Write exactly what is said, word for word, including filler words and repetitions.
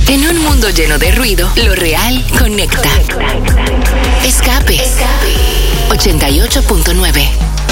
En un mundo lleno de ruido, lo real conecta. Escape. Escape. ochenta y ocho punto nueve.